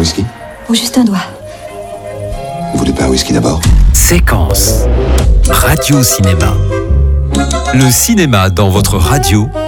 whisky? Ou juste un doigt. Vous voulez pas un whisky d'abord? Séquence. Radio Cinéma. Le cinéma dans votre radio